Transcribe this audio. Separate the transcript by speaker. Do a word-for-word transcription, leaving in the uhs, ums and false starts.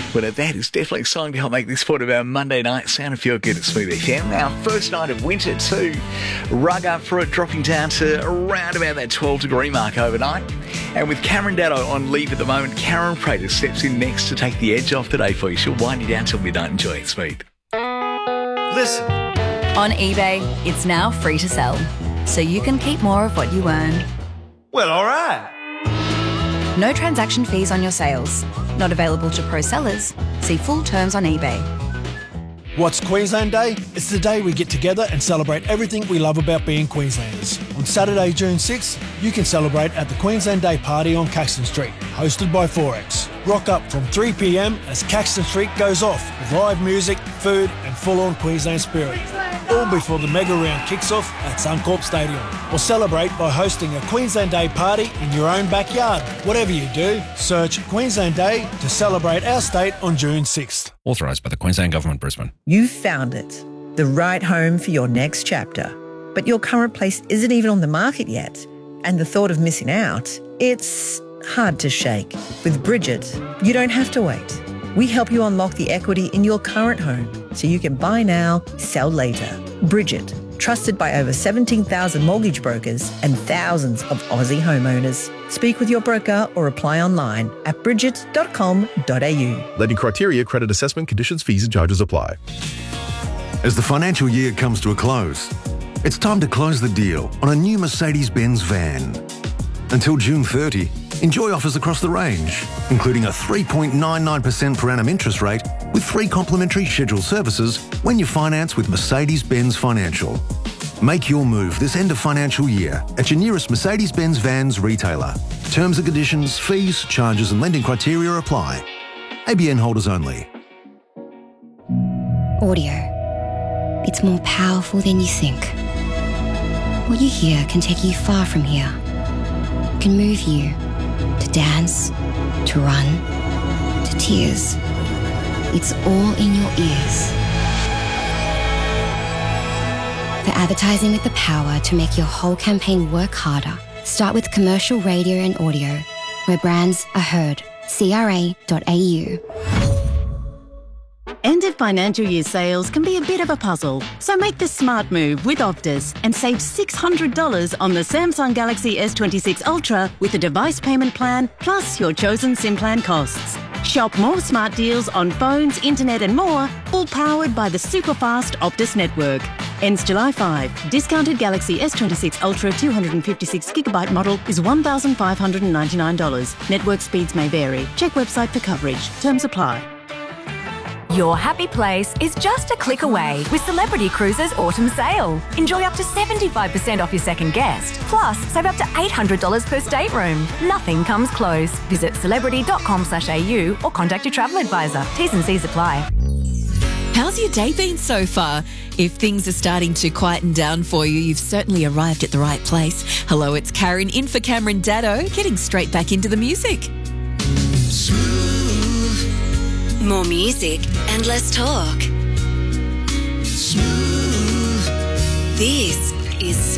Speaker 1: Well, that is definitely a song to help make this part of our Monday night sound if you're good at Smooth F M. Our first night of winter too. Rug up for it, dropping down to around about that twelve degree mark overnight. And with Cameron Datto on leave at the moment, Karen Prater steps in next to take the edge off the day for you. She'll wind you down till midnight. Enjoy it, Smooth.
Speaker 2: Listen.
Speaker 3: On eBay, it's now free to sell, so you can keep more of what you earn.
Speaker 2: Well, all right.
Speaker 3: No transaction fees on your sales. Not available to pro sellers. See full terms on eBay.
Speaker 4: What's Queensland Day? It's the day we get together and celebrate everything we love about being Queenslanders. On Saturday, June sixth, you can celebrate at the Queensland Day Party on Caxton Street, hosted by Forex. Rock up from three p m as Caxton Street goes off with live music, food and full-on Queensland spirit. All before the mega round kicks off at Suncorp Stadium. Or celebrate by hosting a Queensland Day party in your own backyard. Whatever you do, search Queensland Day to celebrate our state on June sixth.
Speaker 5: Authorised by the Queensland Government, Brisbane.
Speaker 6: You've found it, the right home for your next chapter. But your current place isn't even on the market yet. And the thought of missing out, it's hard to shake. With Bridget, you don't have to wait. We help you unlock the equity in your current home so you can buy now, sell later. Bridget, trusted by over seventeen thousand mortgage brokers and thousands of Aussie homeowners. Speak with your broker or apply online at bridget dot com dot a u.
Speaker 7: Lending criteria, credit assessment, conditions, fees and charges apply.
Speaker 8: As the financial year comes to a close, it's time to close the deal on a new Mercedes-Benz van. Until June thirtieth, enjoy offers across the range, including a three point nine nine percent per annum interest rate with three complimentary scheduled services when you finance with Mercedes-Benz Financial. Make your move this end of financial year at your nearest Mercedes-Benz Vans retailer. Terms and conditions, fees, charges and lending criteria apply. A B N holders only.
Speaker 9: Audio. It's more powerful than you think. What you hear can take you far from here. It can move you to dance, to run, to tears. It's all in your ears. For advertising with the power to make your whole campaign work harder, start with commercial radio and audio, where brands are heard. C R A dot A U.
Speaker 10: End of financial year sales can be a bit of a puzzle, so make the smart move with Optus and save six hundred dollars on the Samsung Galaxy S twenty-six Ultra with a device payment plan plus your chosen SIM plan costs. Shop more smart deals on phones, internet and more, all powered by the super fast Optus network. Ends July fifth. Discounted Galaxy S twenty-six Ultra two hundred fifty-six gigabyte model is one thousand five hundred ninety-nine dollars. Network speeds may vary. Check website for coverage. Terms apply.
Speaker 11: Your happy place is just a click away with Celebrity Cruises Autumn Sale. Enjoy up to seventy-five percent off your second guest. Plus, save up to eight hundred dollars per stateroom. Nothing comes close. Visit celebrity dot com slash a u or contact your travel advisor. T's and C's apply.
Speaker 12: How's your day been so far? If things are starting to quieten down for you, you've certainly arrived at the right place. Hello, it's Karen in for Cameron Datto, getting straight back into the music.
Speaker 13: More music and less talk. Smooth. This is